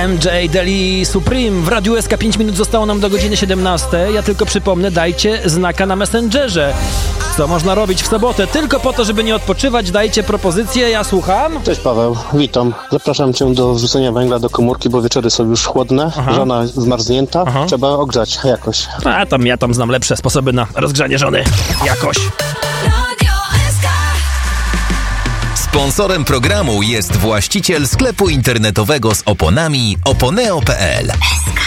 MJ Deli Supreme w Radiu SK. 5 minut zostało nam do godziny 17. Ja tylko przypomnę, dajcie znaka na Messengerze. Co można robić w sobotę? Tylko po to, żeby nie odpoczywać, dajcie propozycje, ja słucham. Cześć Paweł, witam. Zapraszam Cię do wrzucenia węgla do komórki, bo wieczory są już chłodne, żona zmarznięta, trzeba ogrzać jakoś. Ja tam znam lepsze sposoby na rozgrzanie żony. Jakoś. Sponsorem programu jest właściciel sklepu internetowego z oponami oponeo.pl.